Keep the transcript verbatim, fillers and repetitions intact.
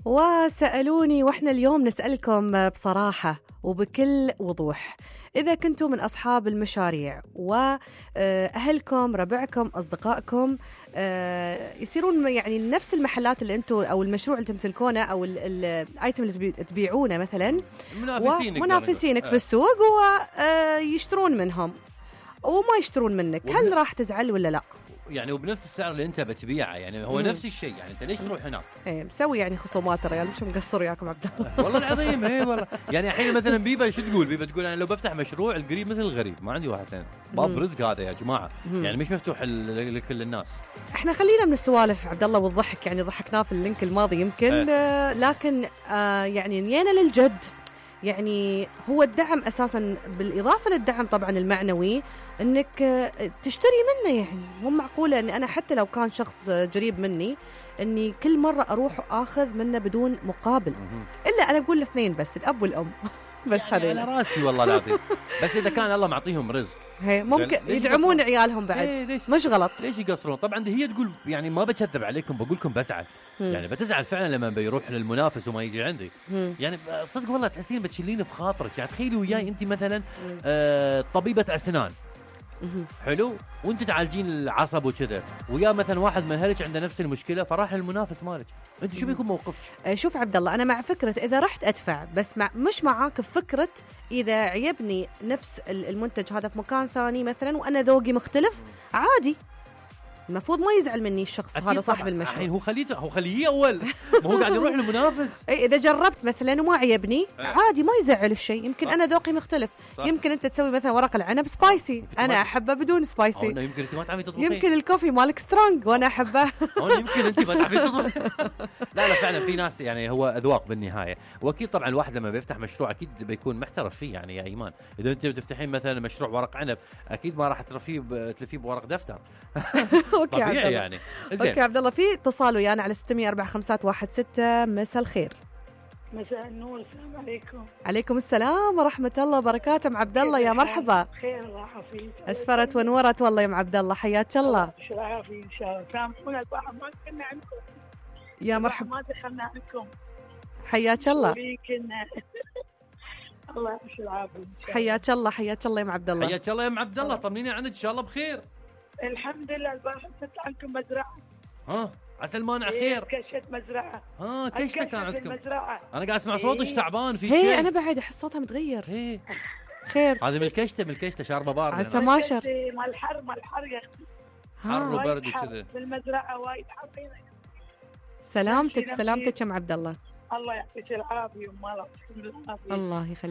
وسألوني وإحنا اليوم نسألكم بصراحة وبكل وضوح، إذا كنتم من أصحاب المشاريع وأهلكم ربعكم أصدقائكم يصيرون يعني نفس المحلات اللي أنتم أو المشروع اللي تمتلكونه أو الآيتم اللي تبيعونه مثلا منافسينك منافسينك في السوق ويشترون منهم وما يشترون منك، هل راح تزعل ولا لا؟ يعني وبنفس السعر اللي انت بتبيعه، يعني هو مم. نفس الشيء، يعني انت ليش تروح هناك؟ ايه مسوي يعني خصومات الرجال، مش مقصر وياكم عبد الله. والله العظيم ايه والله. يعني الحين مثلا بيبا شو تقول؟ بيبا تقول انا لو بفتح مشروع القريب مثل الغريب، ما عندي واحد ثاني، باب رزق هذا يا جماعه، مم. يعني مش مفتوح لكل الناس. احنا خلينا من السوالف عبد الله والضحك، يعني ضحكناه في اللينك الماضي يمكن، آه لكن آه يعني نينا للجد. يعني هو الدعم أساساً بالإضافة للدعم طبعاً المعنوي أنك تشتري منه، يعني مو معقولة أني أنا حتى لو كان شخص قريب مني أني كل مرة أروح وآخذ منه بدون مقابل، إلا أنا أقول الاثنين بس، الأب والأم بس يعني هذا على راسي والله العظيم. بس إذا كان الله معطيهم رزق هي ممكن يدعمون عيالهم بعد، إيه مش غلط. ليش يقصرون؟ طبعا هي تقول يعني ما بكذب عليكم، بقول لكم بزعل، يعني بتزعل فعلا لما بيروح للمنافس وما يجي عندي. مم. يعني صدق والله تحسين بتشيلين في خاطرك. يعني تخيلي وياي انت مثلا آه طبيبه اسنان، حلو، وانت تعالجين العصب وكذا، ويا مثلا واحد من اهلك عنده نفس المشكله فراح للمنافس مالك، انت شو بيكون موقفك؟ شوف عبد الله، انا مع فكره اذا رحت ادفع، بس مع مش معاك بفكره اذا عيبني نفس المنتج هذا في مكان ثاني مثلا وانا ذوقي مختلف، عادي، المفروض ما يزعل مني الشخص هذا صاحب المشروع. الحين هو خليته هو خليه اول، ما هو قاعد يروح للمنافس. اي اذا جربت مثلا وما عجبني عادي، ما يزعل الشيء، يمكن صح. انا ذوقي مختلف، صح. يمكن انت تسوي مثلا ورق العنب سبايسي، انا احبه بدون سبايسي، يمكن انت ما تعرفي تطبخين، يمكن الكوفي مالك سترونج وانا احبه، يمكن انت ما تعرفي تطبخين. لا لا فعلا في ناس، يعني هو اذواق بالنهايه، واكيد طبعا الواحد لما بيفتح مشروع اكيد بيكون محترف فيه. يعني يا ايمان اذا انت بتفتحين مثلا مشروع ورق عنب اكيد ما راح تلفيه تلفيه بورق دفتر. طبيعي يعني. اوكي عبد الله، في اتصال ويانا على ستمية أربعة خمسة واحد ستة. مساء الخير. مساء النور، السلام عليكم. عليكم السلام ورحمة الله وبركاته. ام عبد الله يا مرحبا. خير الله يعافيك. اسفرت ونورت والله يا ام عبد الله، حياك الله. الله يعافيك ان شاء الله. سامحونا البارحة ما دخلنا عندكم. يا مرحبا. ما دخلنا عندكم. حياك الله. الله يعافيك العافية. حياك الله حياك الله يا ام عبد الله. حياك الله يا ام عبد الله، طمنيني عنك ان شاء الله بخير. الحمد لله البارحة فتت عنكم مزرعة. ها عسى المانع خير. كشت مزرعة. ها كشتة كان عندكم. المزرعة. انا قاعد اسمع صوتك إيه. تعبان في شيء. هي انا بعد احس صوتها متغير. هي خير. هذه من الكشتة، من الكشتة شاربة باردة. عسى ما شر. مال الحر مال الحر يا اختي. حر وبرد وكذا. في المزرعة وايد حر. سلامتك سلامتك يا ام عبد الله. الله يعطيك العافية وما الله يخليك. الله يخليك.